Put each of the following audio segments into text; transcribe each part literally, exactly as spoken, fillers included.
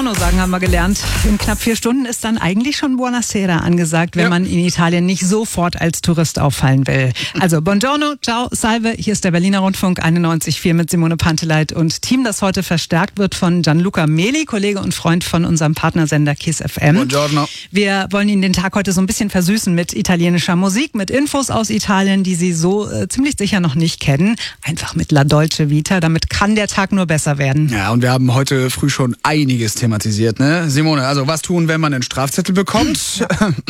Sagen, haben wir gelernt. In knapp vier Stunden ist dann eigentlich schon Buonasera angesagt, wenn ja. man in Italien nicht sofort als Tourist auffallen will. Also Buongiorno, ciao, salve. Hier ist der Berliner Rundfunk einundneunzig Komma vier mit Simone Panteleit und Team, das heute verstärkt wird von Gianluca Meli, Kollege und Freund von unserem Partnersender KISS F M. Buongiorno. Wir wollen Ihnen den Tag heute so ein bisschen versüßen mit italienischer Musik, mit Infos aus Italien, die Sie so äh, ziemlich sicher noch nicht kennen. Einfach mit La Dolce Vita, damit kann der Tag nur besser werden. Ja, und wir haben heute früh schon einiges thematisiert. Ne? Simone, also was tun, wenn man einen Strafzettel bekommt?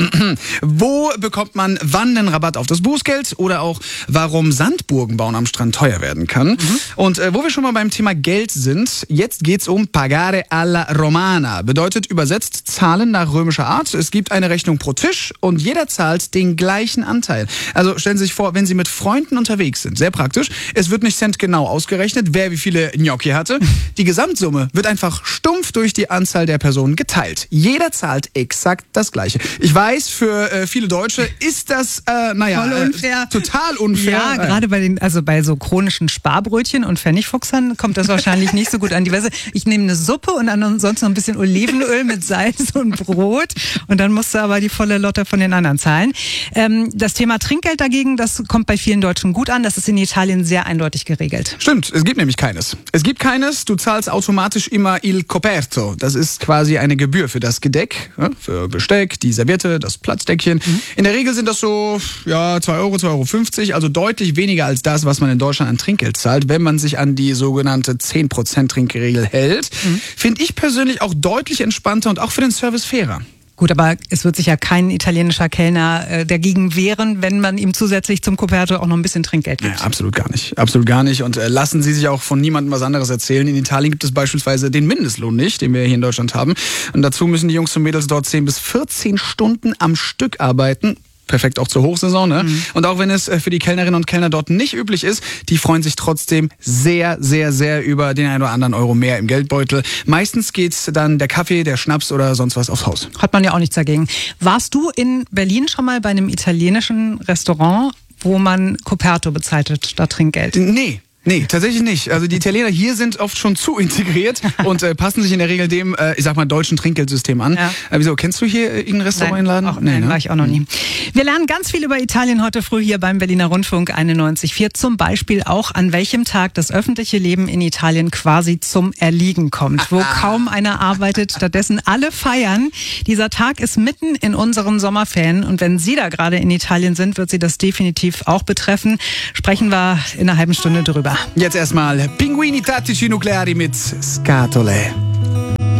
Wo bekommt man wann einen Rabatt auf das Bußgeld? Oder auch, warum Sandburgen bauen am Strand teuer werden kann. Mhm. Und äh, wo wir schon mal beim Thema Geld sind, jetzt geht's um Pagare alla Romana. Bedeutet übersetzt Zahlen nach römischer Art. Es gibt eine Rechnung pro Tisch und jeder zahlt den gleichen Anteil. Also stellen Sie sich vor, wenn Sie mit Freunden unterwegs sind, sehr praktisch, es wird nicht centgenau ausgerechnet, wer wie viele Gnocchi hatte. Die Gesamtsumme wird einfach stumpf durch die Anzahl der Personen geteilt. Jeder zahlt exakt das Gleiche. Ich weiß, für äh, viele Deutsche ist das, äh, naja, Voll unfair. Äh, total unfair. Ja, äh. gerade bei den, also bei so chronischen Sparbrötchen und Pfennigfuchsern kommt das wahrscheinlich nicht so gut an die Weise. Ich nehme eine Suppe und ansonsten noch ein bisschen Olivenöl mit Salz und Brot und dann musst du aber die volle Lotte von den anderen zahlen. Ähm, das Thema Trinkgeld dagegen, das kommt bei vielen Deutschen gut an. Das ist in Italien sehr eindeutig geregelt. Stimmt, es gibt nämlich keines. Es gibt keines, du zahlst automatisch immer il coperto. Das ist quasi eine Gebühr für das Gedeck, ja, für Besteck, die Serviette, das Platzdeckchen. Mhm. In der Regel sind das so ja, zwei Euro, zwei Euro fünfzig, also deutlich weniger als das, was man in Deutschland an Trinkgeld zahlt, wenn man sich an die sogenannte zehn Prozent Trinkregel hält. Mhm. Finde ich persönlich auch deutlich entspannter und auch für den Service fairer. Gut, aber es wird sich ja kein italienischer Kellner äh, dagegen wehren, wenn man ihm zusätzlich zum Coperto auch noch ein bisschen Trinkgeld gibt. Ja, absolut gar nicht. Absolut gar nicht. Und äh, lassen Sie sich auch von niemandem was anderes erzählen. In Italien gibt es beispielsweise den Mindestlohn nicht, den wir hier in Deutschland haben. Und dazu müssen die Jungs und Mädels dort zehn bis vierzehn Stunden am Stück arbeiten. Perfekt auch zur Hochsaison, ne? Mhm. Und auch wenn es für die Kellnerinnen und Kellner dort nicht üblich ist, die freuen sich trotzdem sehr, sehr, sehr über den einen oder anderen Euro mehr im Geldbeutel. Meistens geht's dann der Kaffee, der Schnaps oder sonst was aufs Haus. Hat man ja auch nichts dagegen. Warst du in Berlin schon mal bei einem italienischen Restaurant, wo man Coperto bezahlt hat statt Trinkgeld? Nee. Nee, tatsächlich nicht. Also die Italiener hier sind oft schon zu integriert und äh, passen sich in der Regel dem, äh, ich sag mal, deutschen Trinkgeldsystem an. Ja. Äh, wieso, kennst du hier irgendein Restaurant in Laden? Auch, nee, nein, ne? war ich auch noch nie. Wir lernen ganz viel über Italien heute früh hier beim Berliner Rundfunk einundneunzig Komma vier. Zum Beispiel auch, an welchem Tag das öffentliche Leben in Italien quasi zum Erliegen kommt. Wo kaum einer arbeitet, stattdessen alle feiern. Dieser Tag ist mitten in unseren Sommerferien und wenn Sie da gerade in Italien sind, wird Sie das definitiv auch betreffen. Sprechen wir in einer halben Stunde drüber. Jetzt erstmal Pinguini tattici nucleari mit Scatole.